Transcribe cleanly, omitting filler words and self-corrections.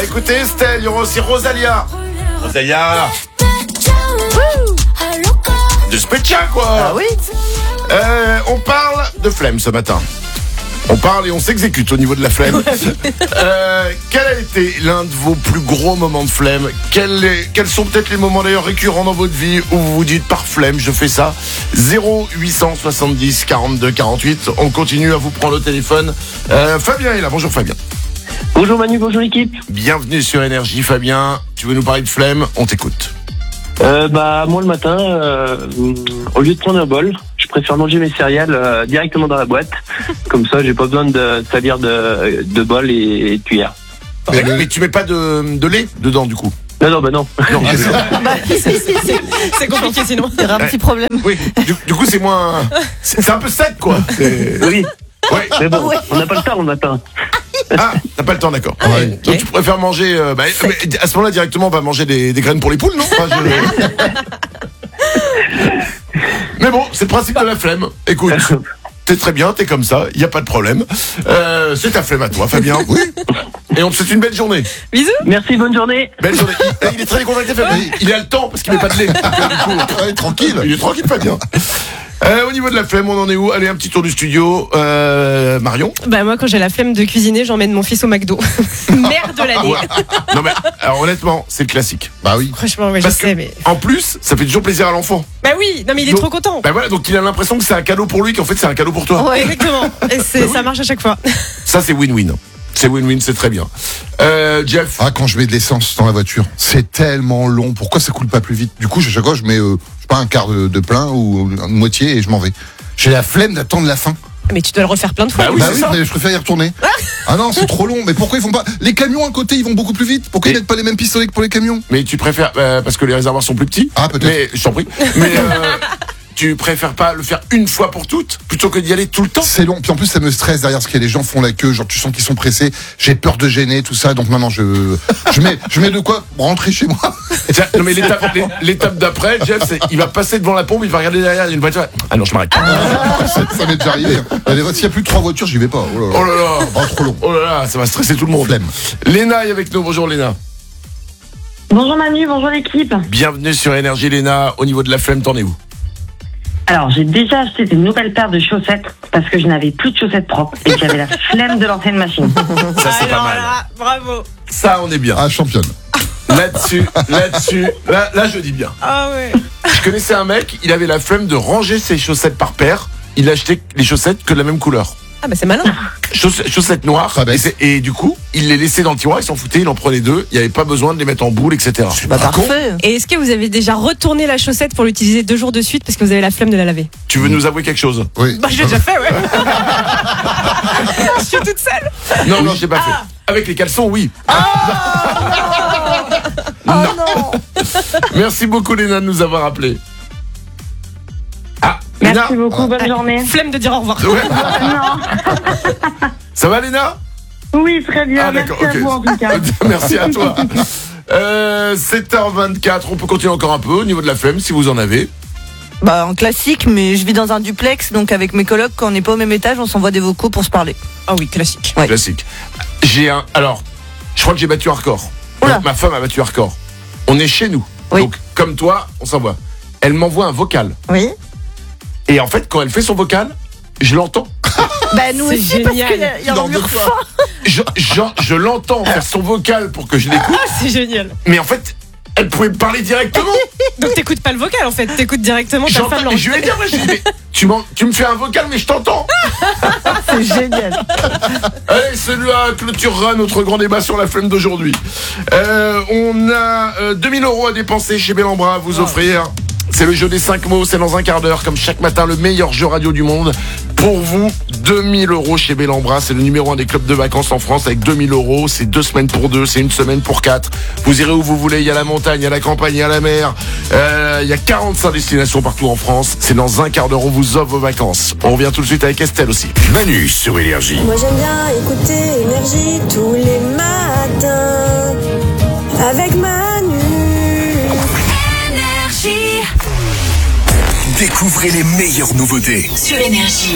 écouter Estelle, il y aura aussi Rosalia. Rosalia de Speccia, quoi. Ah oui. On parle de flemme ce matin. On parle et on s'exécute au niveau de la flemme. Quel a été l'un de vos plus gros moments de flemme? Quels sont peut-être les moments d'ailleurs récurrents dans votre vie où vous vous dites par flemme je fais ça? 0870 42 48. On continue à vous prendre au téléphone. Fabien est là. Bonjour Fabien. Bonjour Manu, bonjour l'équipe. Bienvenue sur Énergie Fabien. Tu veux nous parler de flemme? On t'écoute. Moi le matin, au lieu de prendre un bol, je préfère manger mes céréales directement dans la boîte. Comme ça, j'ai pas besoin de salir de bol et de cuillère. Mais tu mets pas de lait dedans du coup? Non. Non, C'est compliqué sinon. Il y aura un petit problème. Oui, du coup c'est moins... C'est un peu sec quoi. Oui, Ouais. mais bon, on n'a pas le temps le matin. Ah, t'as pas le temps, d'accord. Ah, Ouais. ok. Donc tu préfères manger... mais à ce moment-là directement on va manger des graines pour les poules, non? Mais bon, c'est le principe de la flemme. Écoute, t'es très bien, t'es comme ça, y a pas de problème. C'est ta flemme à toi, Fabien. Oui. Et on te souhaite une belle journée. Bisous. Merci, bonne journée. Belle journée. Il est très décontracté, Fabien. Il a le temps parce qu'il met pas de lait. Du coup, tranquille. Il est tranquille, Fabien. Au niveau de la flemme, on en est où? Allez, un petit tour du studio. Marion? Bah moi quand j'ai la flemme de cuisiner, j'emmène mon fils au McDo. Merde de l'année. Non mais alors honnêtement, c'est le classique. Bah oui. Franchement, oui, je Parce que, sais, mais. en plus, ça fait toujours plaisir à l'enfant. Bah oui, non mais il est Donc, trop content. Bah voilà, donc il a l'impression que c'est un cadeau pour lui, qu'en fait c'est un cadeau pour toi. Ouais, exactement. Et ça marche à chaque fois. Ça c'est win-win. C'est win-win, c'est très bien. Jeff? Ah, quand je mets de l'essence dans la voiture, c'est tellement long. Pourquoi ça coule pas plus vite? Du coup, chaque fois, je mets, je sais pas, un quart de plein ou une moitié et je m'en vais. J'ai la flemme d'attendre la fin. Mais tu dois le refaire plein de fois. Bah oui, c'est ça. Mais je préfère y retourner. Ah non, c'est trop long. Mais pourquoi ils font pas? Les camions à côté, ils vont beaucoup plus vite. Pourquoi ils mettent pas les mêmes pistolets que pour les camions? Mais tu préfères parce que les réservoirs sont plus petits. Ah, peut-être. Mais je t'en prie. Mais tu préfères pas le faire une fois pour toutes plutôt que d'y aller tout le temps? C'est long. Puis en plus, ça me stresse derrière ce qu'il y a. Les gens font la queue. Genre, tu sens qu'ils sont pressés. J'ai peur de gêner, tout ça. Donc, non, je mets de quoi rentrer chez moi. Tiens, non mais l'étape d'après, Jeff, c'est il va passer devant la pompe, il va regarder derrière, il y a une voiture. Ah non, je m'arrête. Ça m'est déjà arrivé. S'il y a plus de 3 voitures, j'y vais pas. Oh là là. Oh, trop long. Oh là là, ça va stresser tout le monde. Flemme. Léna est avec nous. Bonjour Léna. Bonjour Manu, bonjour l'équipe. Bienvenue sur Énergie Léna. Au niveau de la flemme, t'en es où? Alors, j'ai déjà acheté des nouvelles paires de chaussettes parce que je n'avais plus de chaussettes propres et que j'avais la flemme de lancer une machine. Ça c'est pas Alors mal. là, bravo. Ça on est bien. Ah, championne. Là-dessus, là je dis bien. Ah ouais. Je connaissais un mec, il avait la flemme de ranger ses chaussettes par paire. Il achetait les chaussettes que de la même couleur. Ah bah c'est malin. Chaussettes noires. Pas bête. Et du coup, il les laissait dans le tiroir, il s'en foutait, il en prenait 2. Il n'y avait pas besoin de les mettre en boule, etc. Bah parfait. Et est-ce que vous avez déjà retourné la chaussette pour l'utiliser 2 jours de suite parce que vous avez la flemme de la laver? Tu veux nous avouer quelque chose? Oui. Bah je l'ai déjà fait, ouais. Je suis toute seule. Non, je l'ai pas fait. Avec les caleçons, oui. Oh non. Merci beaucoup Léna de nous avoir appelés. Ah, Léna. Merci beaucoup, bonne journée. Flemme de dire au revoir. Ouais. Non. Ça va Léna? Oui, très bien, Ah merci d'accord, à vous en tout cas. Merci à toi. 7h24, on peut continuer encore un peu au niveau de la flemme si vous en avez. Bah en classique, mais je vis dans un duplex, donc avec mes colocs, quand on n'est pas au même étage, on s'envoie des vocaux pour se parler. Ah oui, classique. Ouais. Classique. Alors, je crois que j'ai battu un record. Oula. Donc, ma femme a battu un record. On est chez nous. Oui. Donc, comme toi, on s'envoie. Elle m'envoie un vocal. Oui. Et en fait, quand elle fait son vocal, je l'entends. Bah nous C'est aussi, parce génial. qu'il y a un mur fort. Je l'entends faire son vocal pour que je l'écoute. Ah c'est génial. Mais en fait, elle pouvait me parler directement. Donc t'écoutes pas le vocal en fait, t'écoutes directement ta femme J'entends, et je lui ai dit, mais tu me fais un vocal, mais je t'entends. C'est génial. Allez, celui-là clôturera notre grand débat sur la flemme d'aujourd'hui. On a 2000 € à dépenser chez Bellambra à vous offrir. C'est le jeu des 5 mots, c'est dans un quart d'heure, comme chaque matin, le meilleur jeu radio du monde. Pour vous, 2000 € chez Bellambra, c'est le numéro 1 des clubs de vacances en France avec 2000 €. C'est 2 semaines pour 2, c'est 1 semaine pour 4. Vous irez où vous voulez, il y a la montagne, il y a la campagne, il y a la mer. Il y a 45 destinations partout en France. C'est dans un quart d'heure, on vous offre vos vacances. On revient tout de suite avec Estelle aussi. Manu sur Énergie. Moi j'aime bien écouter Énergie tous les matins avec Manu. Découvrez les meilleures nouveautés. Sur Énergie.